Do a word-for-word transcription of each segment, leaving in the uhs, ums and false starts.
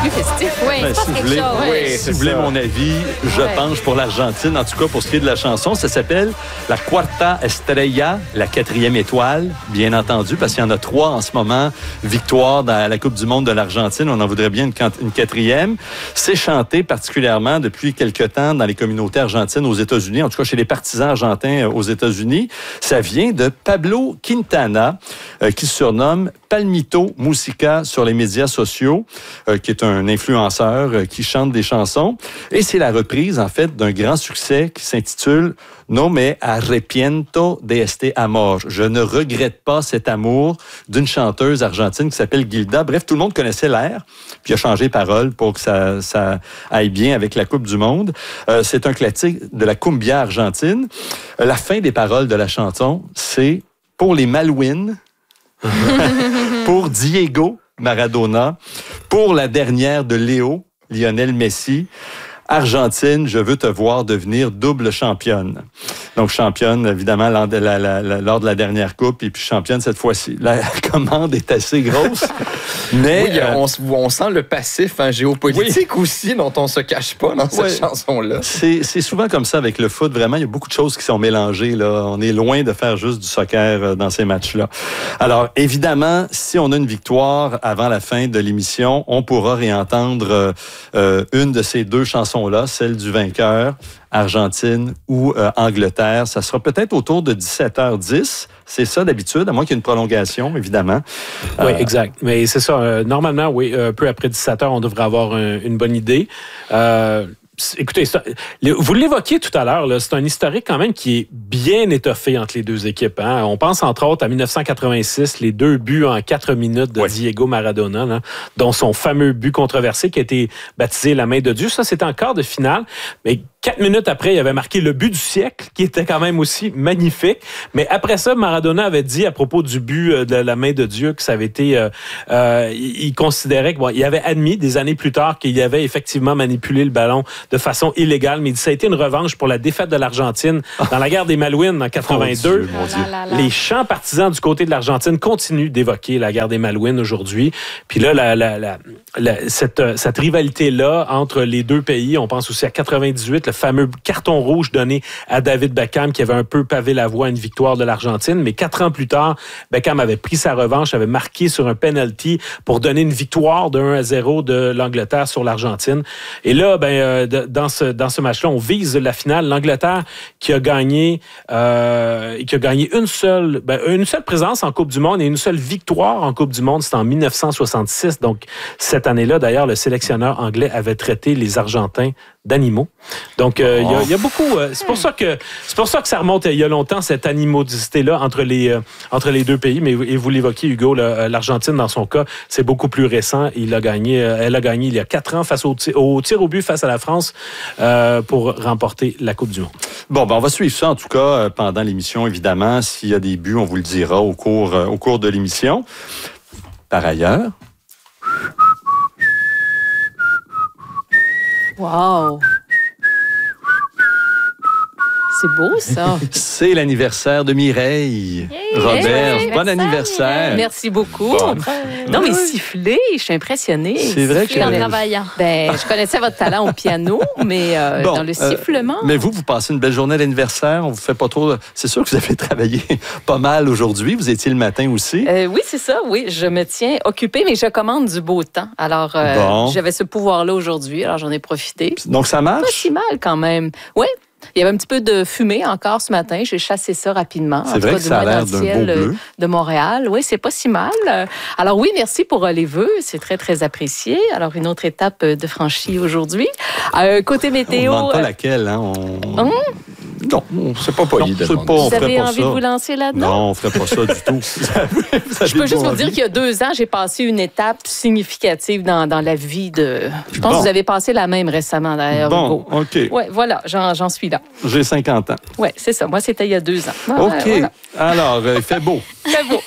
plus festif. Oui, Ben, c'est pas si vous quelque voulez, chose. oui, Ouais. si vous voulez mon avis, je Ouais. penche pour l'Argentine. En tout cas, pour ce qui est de la chanson, ça s'appelle la Cuarta Estrella, la quatrième étoile, bien entendu, parce qu'il y en a trois en ce moment. Victoire dans la Coupe du monde de l'Argentine. On en voudrait bien une, une quatrième. C'est chanté particulièrement depuis quelque temps dans les communautés argentines aux États-Unis, en tout cas chez les partisans argentins aux États-Unis. Ça vient de Pablo Quintana, euh, qui se surnomme Palmito Musica sur les médias sociaux, euh, qui est un influenceur euh, qui chante des chansons. Et c'est la reprise, en fait, d'un grand succès qui s'intitule « No me arrepiento de este amor ». Je ne regrette pas cet amour d'une chanteuse argentine qui s'appelle Gilda. Bref, tout le monde connaissait l'air, puis il a changé parole pour que ça, ça aille bien avec la Coupe du monde. Euh, c'est un classique de la cumbia argentine. Euh, la fin des paroles de la chanson, c'est « Pour les Malouines », pour Diego Maradona, pour la dernière de Léo, Lionel Messi. Argentine, je veux te voir devenir double championne. Donc, championne, évidemment, lors de la, la, la, lors de la dernière coupe, et puis championne cette fois-ci. La commande est assez grosse, mais... Oui, euh, on, on sent le passif hein, géopolitique oui. aussi, dont on se cache pas dans cette oui. chanson-là. C'est, c'est souvent comme ça avec le foot, vraiment. Il y a beaucoup de choses qui sont mélangées, là. On est loin de faire juste du soccer dans ces matchs-là. Alors, évidemment, si on a une victoire avant la fin de l'émission, on pourra réentendre euh, une de ces deux chansons-là, celle du vainqueur, Argentine ou euh, Angleterre. Ça sera peut-être autour de dix-sept heures dix. C'est ça d'habitude, à moins qu'il y ait une prolongation, évidemment. Oui, euh, exact. Mais c'est ça. Euh, normalement, oui, un peu après dix-sept heures, on devrait avoir un, une bonne idée. Euh, Écoutez, vous l'évoquiez tout à l'heure, là, c'est un historique quand même qui est bien étoffé entre les deux équipes. Hein? On pense entre autres à dix-neuf cent quatre-vingt-six, les deux buts en quatre minutes de ouais. Diego Maradona, là, dont son fameux but controversé qui a été baptisé la main de Dieu. Ça, c'était en quart de finale. Mais quatre minutes après, il avait marqué le but du siècle, qui était quand même aussi magnifique. Mais après ça, Maradona avait dit à propos du but de la main de Dieu que ça avait été... Euh, euh, il considérait qu'il bon, avait admis des années plus tard qu'il avait effectivement manipulé le ballon de façon illégale, mais il dit ça a été une revanche pour la défaite de l'Argentine dans la guerre des Malouines en quatre-vingt-deux. Mon Dieu, mon Dieu. Les chants partisans du côté de l'Argentine continuent d'évoquer la guerre des Malouines aujourd'hui. Puis là, la, la, la, la, cette, cette rivalité-là entre les deux pays, on pense aussi à quatre-vingt-dix-huit, le fameux carton rouge donné à David Beckham qui avait un peu pavé la voie à une victoire de l'Argentine. Mais quatre ans plus tard, Beckham avait pris sa revanche, avait marqué sur un penalty pour donner une victoire de un à zéro de l'Angleterre sur l'Argentine. Et là, ben, euh, dans ce, dans ce match-là, on vise la finale. L'Angleterre qui a gagné, euh, qui a gagné une seule, ben, une seule présence en Coupe du Monde et une seule victoire en Coupe du Monde, c'était en dix-neuf cent soixante-six. Donc, cette année-là, d'ailleurs, le sélectionneur anglais avait traité les Argentins d'animaux. Donc, il euh, oh. y, y a beaucoup... Euh, c'est pour ça que c'est pour ça que ça remonte il y a longtemps, cette animosité-là entre les, euh, entre les deux pays. Mais et vous l'évoquiez, Hugo, là, l'Argentine, dans son cas, c'est beaucoup plus récent. Il a gagné, euh, elle a gagné il y a quatre ans face au, tir, au tir au but face à la France euh, pour remporter la Coupe du Monde. Bon, ben on va suivre ça, en tout cas, euh, pendant l'émission, évidemment. S'il y a des buts, on vous le dira au cours, euh, au cours de l'émission. Par ailleurs... Wow! C'est beau, ça. C'est l'anniversaire de Mireille. Hey, Robert, hey, bon anniversaire. Merci beaucoup. Bon. Non, mais siffler, je suis impressionnée. C'est vrai que... En travaillant. Ben, je connaissais votre talent au piano, mais euh, bon, dans le sifflement... Euh, mais vous, vous passez une belle journée d'anniversaire. On vous fait pas trop... C'est sûr que vous avez travaillé pas mal aujourd'hui. Vous étiez le matin aussi. Euh, oui, c'est ça. Oui, je me tiens occupée, mais je commande du beau temps. Alors, euh, bon. j'avais ce pouvoir-là aujourd'hui, alors j'en ai profité. Donc, ça marche? Pas si mal quand même. Oui. Il y avait un petit peu de fumée encore ce matin. J'ai chassé ça rapidement. C'est vrai que ça a l'air d'un beau bleu. De Montréal. Oui, c'est pas si mal. Alors oui, merci pour les vœux. C'est très, très apprécié. Alors, une autre étape de franchie aujourd'hui. Euh, côté météo... On ne demande pas laquelle. Hein? On... Hum? Non, c'est pas poli de demander. Pas, on vous avez pas envie ça. de vous lancer là-dedans? Non, on ne ferait pas ça du tout. Je peux juste vous dire qu'il y a deux ans, j'ai passé une étape significative dans, dans la vie de... Je pense bon. que vous avez passé la même récemment, d'ailleurs, Bon, Hugo. OK. Oui, voilà, j'en, j'en suis là. J'ai cinquante ans. Oui, c'est ça. Moi, c'était il y a deux ans. OK. Voilà. Alors, euh, il fait beau. C'est beau.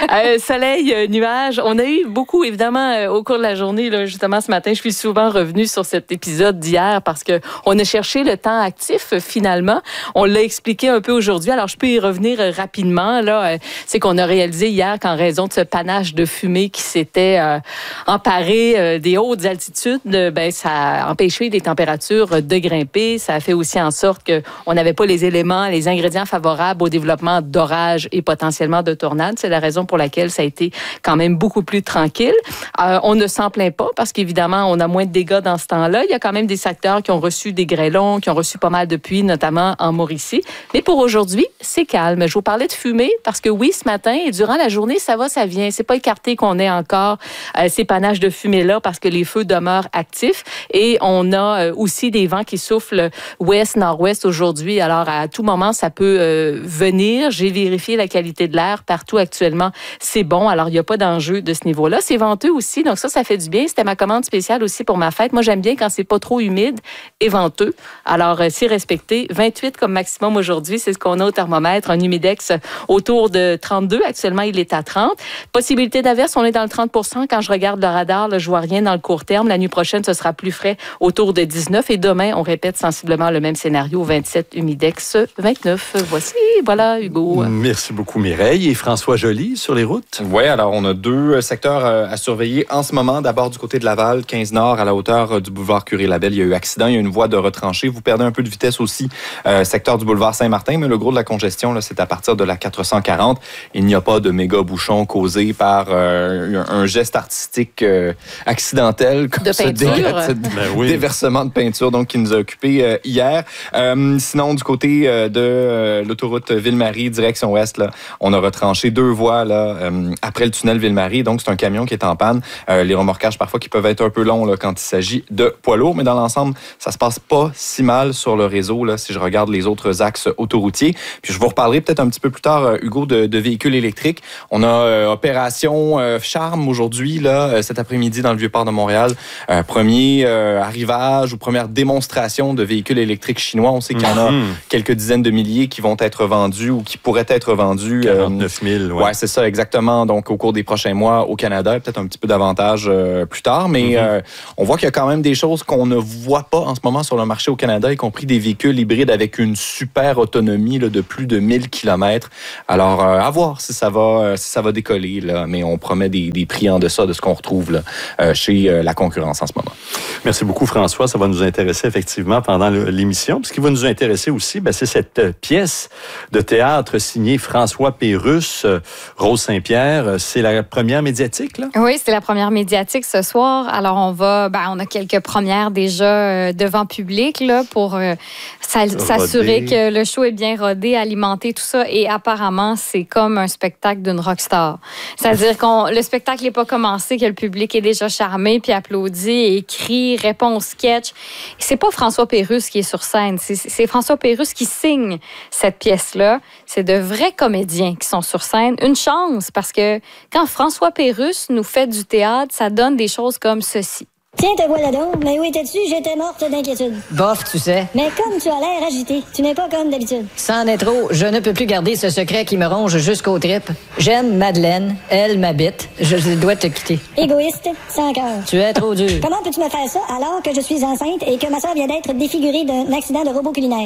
euh, soleil, euh, nuages. On a eu beaucoup, évidemment, euh, au cours de la journée, là, justement, ce matin, je suis souvent revenue sur cet épisode d'hier parce que on a cherché le temps actif, euh, finalement. On l'a expliqué un peu aujourd'hui. Alors, je peux y revenir euh, rapidement. Là, euh, c'est qu'on a réalisé hier qu'en raison de ce panache de fumée qui s'était euh, emparé euh, des hautes altitudes, euh, ben, ça a empêché les températures de grimper. Ça a fait aussi en sorte qu'on n'avait pas les éléments, les ingrédients favorables au développement d'orages et potentiellement de tornades. C'est la raison pour laquelle ça a été quand même beaucoup plus tranquille. Euh, on ne s'en plaint pas parce qu'évidemment, on a moins de dégâts dans ce temps-là. Il y a quand même des secteurs qui ont reçu des grêlons, qui ont reçu pas mal de pluie, notamment en Mauricie. Mais pour aujourd'hui, c'est calme. Je vous parlais de fumée parce que oui, ce matin et durant la journée, ça va, ça vient. C'est pas écarté qu'on ait encore euh, ces panaches de fumée-là parce que les feux demeurent actifs et on a euh, aussi des vents qui soufflent ouest, nord-ouest aujourd'hui. Alors, à tout moment, ça peut euh, venir. J'ai vérifié la qualité de l'air partout actuellement. C'est bon. Alors, il n'y a pas d'enjeu de ce niveau-là. C'est venteux aussi. Donc, ça, ça fait du bien. C'était ma commande spéciale aussi pour ma fête. Moi, j'aime bien quand c'est pas trop humide et venteux. Alors, euh, c'est respecté. vingt-huit comme maximum aujourd'hui. C'est ce qu'on a au thermomètre. Un humidex autour de trente-deux. Actuellement, il est à trente. Possibilité d'averse, on est dans le trente pour cent. Quand je regarde le radar, là, je vois rien dans le court terme. La nuit prochaine, ce sera plus frais autour de dix-neuf. Et demain, on répète sensiblement le même scénario. vingt-sept, humidex vingt-neuf. Voici, voilà, Hugo. Merci beaucoup, Mireille. Et François Joly, sur les routes? Oui, alors on a deux secteurs à surveiller en ce moment. D'abord, du côté de Laval, quinze Nord, à la hauteur du boulevard Curie-Labelle, il y a eu accident. Il y a une voie de retranchée. Vous perdez un peu de vitesse aussi, euh, secteur du boulevard Saint-Martin, mais le gros de la congestion, là, c'est à partir de la quatre cent quarante. Il n'y a pas de méga bouchon causé par euh, un geste artistique euh, accidentel, comme de ce peinture. dé- Ben oui. déversement de peinture donc, qui nous a occupés euh, hier. Euh, sinon, du côté euh, de euh, l'autoroute Ville-Marie, direction ouest, là, on a retranché deux voies là, euh, après le tunnel Ville-Marie. Donc, c'est un camion qui est en panne. Euh, les remorquages, parfois, qui peuvent être un peu longs là, quand il s'agit de poids lourds. Mais dans l'ensemble, ça se passe pas si mal sur le réseau là, si je regarde les autres axes autoroutiers. Puis, je vous reparlerai peut-être un petit peu plus tard, euh, Hugo, de, de véhicules électriques. On a euh, opération euh, Charme aujourd'hui, là, euh, cet après-midi dans le Vieux-Port de Montréal. Euh, premier euh, arrivage ou première démonstration de véhicules électriques chinois. On sait qu'il y en a Mm-hmm. quelques dizaines de milliers qui vont être vendus ou qui pourraient être vendus. quarante-neuf mille, euh, ouais. ouais, c'est ça, exactement. Donc, au cours des prochains mois au Canada, peut-être un petit peu davantage euh, plus tard. Mais Mm-hmm. euh, on voit qu'il y a quand même des choses qu'on ne voit pas en ce moment sur le marché au Canada, y compris des véhicules hybrides avec une super autonomie là, de plus de mille kilomètres. Alors, euh, à voir si ça va, euh, si ça va décoller. Là. Mais on promet des, des prix en deçà de ce qu'on retrouve là, euh, chez euh, la concurrence en ce moment. Merci beaucoup, François. Ça va nous intéresser effectivement pendant le- l'émission. Puis ce qui va nous intéresser aussi, ben, c'est cette euh, pièce de théâtre signée François Pérusse, euh, Rose Saint-Pierre. Euh, C'est la première médiatique, là? Oui, c'est la première médiatique ce soir. Alors, on va, ben, on a quelques premières déjà euh, devant public là, pour euh, s'al- s'assurer que le show est bien rodé, alimenté, tout ça. Et apparemment, c'est comme un spectacle d'une rockstar. C'est-à-dire que le spectacle n'est pas commencé, que le public est déjà charmé, puis applaudit, et crie, répond au sketch. C'est pas François Pérusse qui est sur scène, c'est, c'est François Pérusse qui signe cette pièce-là. C'est de vrais comédiens qui sont sur scène. Une chance, parce que quand François Pérusse nous fait du théâtre, ça donne des choses comme ceci. Tiens, te voilà donc. Mais où étais-tu? J'étais morte d'inquiétude. Bof, tu sais. Mais comme tu as l'air agité, tu n'es pas comme d'habitude. Sans être trop, je ne peux plus garder ce secret qui me ronge jusqu'aux tripes. J'aime Madeleine, elle m'habite. Je dois te quitter. Égoïste, sans cœur. Tu es trop dur. Comment peux-tu me faire ça alors que je suis enceinte et que ma soeur vient d'être défigurée d'un accident de robot culinaire?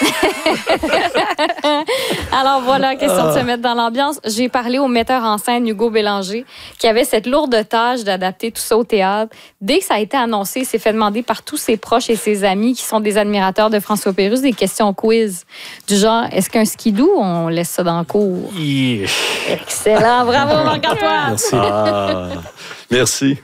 Alors voilà, question de se mettre dans l'ambiance. J'ai parlé au metteur en scène Hugo Bélanger qui avait cette lourde tâche d'adapter tout ça au théâtre. Dès que ça a été annoncé, il s'est fait demander par tous ses proches et ses amis qui sont des admirateurs de François Pérusse des questions quiz du genre, est-ce qu'un skidoo, on laisse ça dans le cours? Excellent, bravo Marc-Antoine! Merci. Ah, merci.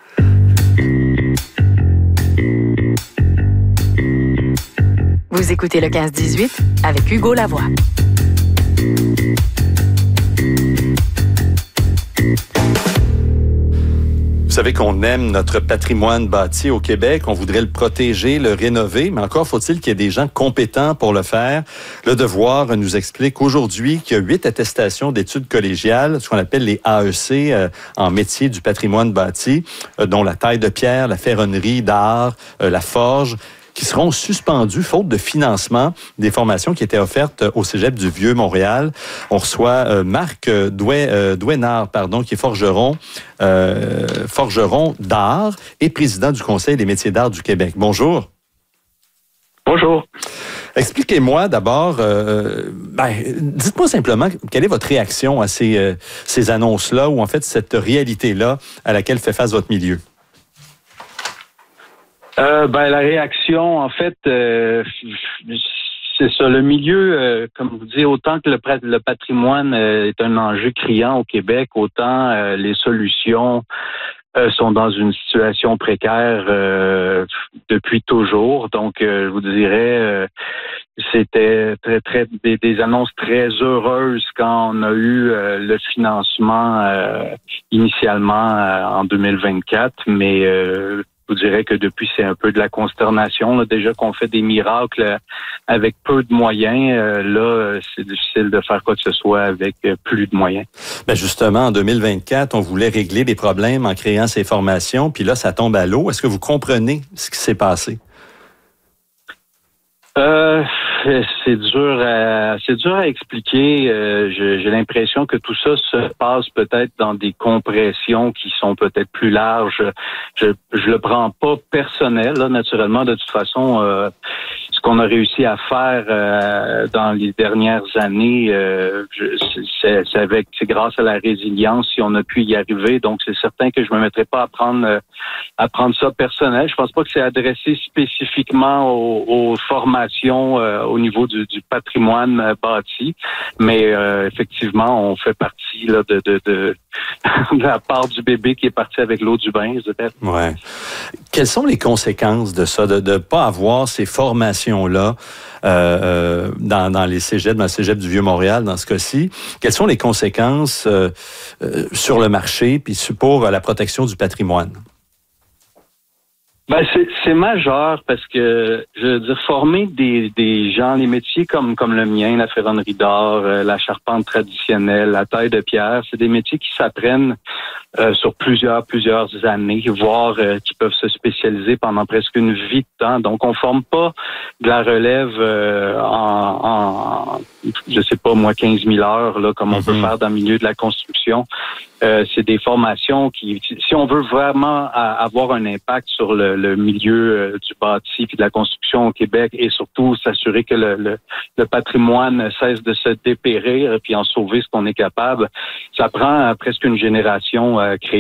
Vous écoutez le quinze dix-huit avec Hugo Lavoie. Vous savez qu'on aime notre patrimoine bâti au Québec, on voudrait le protéger, le rénover, mais encore faut-il qu'il y ait des gens compétents pour le faire. Le Devoir nous explique aujourd'hui qu'il y a huit attestations d'études collégiales, ce qu'on appelle les A E C, euh, en métier du patrimoine bâti, euh, dont la taille de pierre, la ferronnerie d'art, euh, la forge. qui seront suspendus faute de financement des formations qui étaient offertes au Cégep du Vieux-Montréal. On reçoit euh, Marc Douai, euh, Douainard, pardon, qui est forgeron, euh, forgeron d'art et président du Conseil des métiers d'art du Québec. Bonjour. Bonjour. Expliquez-moi d'abord, euh, ben, dites-moi simplement quelle est votre réaction à ces, euh, ces annonces-là ou en fait cette réalité-là à laquelle fait face votre milieu? Euh, ben la réaction, en fait, euh, c'est ça. Le milieu, euh, comme vous dites, autant que le, le patrimoine euh, est un enjeu criant au Québec, autant euh, les solutions Euh, sont dans une situation précaire euh, depuis toujours. Donc, euh, je vous dirais, euh, c'était très, très des, des annonces très heureuses quand on a eu euh, le financement euh, initialement euh, en deux mille vingt-quatre, mais euh, je vous dirais que depuis, c'est un peu de la consternation. Là. Déjà qu'on fait des miracles avec peu de moyens, euh, là, c'est difficile de faire quoi que ce soit avec plus de moyens. Ben justement, en deux mille vingt-quatre, on voulait régler des problèmes en créant ces formations, puis là, ça tombe à l'eau. Est-ce que vous comprenez ce qui s'est passé? Euh, c'est dur à, c'est dur à expliquer. Euh, j'ai, j'ai l'impression que tout ça se passe peut-être dans des compressions qui sont peut-être plus larges. Je, je le prends pas personnel, là, naturellement. De toute façon, euh, ce qu'on a réussi à faire euh, dans les dernières années, euh, je, c'est, c'est avec, c'est grâce à la résilience si on a pu y arriver. Donc, c'est certain que je me mettrai pas à prendre, à prendre ça personnel. Je pense pas que c'est adressé spécifiquement aux, aux formations euh, au niveau du, du patrimoine euh, bâti, mais euh, effectivement, on fait partie là, de, de, de, de la part du bébé qui est parti avec l'eau du bain, peut-être. Ouais. Quelles sont les conséquences de ça, de ne pas avoir ces formations-là euh, euh, dans, dans les cégeps, dans le cégep du Vieux-Montréal, dans ce cas-ci? Quelles sont les conséquences euh, euh, sur le marché puis pour la protection du patrimoine? Ben c'est, c'est majeur parce que, je veux dire, former des, des gens, les métiers comme comme le mien, la ferronnerie d'or, euh, la charpente traditionnelle, la taille de pierre, c'est des métiers qui s'apprennent euh, sur plusieurs plusieurs années, voire euh, qui peuvent se spécialiser pendant presque une vie de temps. Donc, on forme pas de la relève euh, en, en, je sais pas moi, quinze mille heures là, comme on mm-hmm. peut faire dans le milieu de la construction. Euh, c'est des formations qui, si on veut vraiment avoir un impact sur le, le milieu euh, du bâti puis de la construction au Québec et surtout s'assurer que le, le, le patrimoine cesse de se dépérir puis en sauver ce qu'on est capable, ça prend euh, presque une génération à créer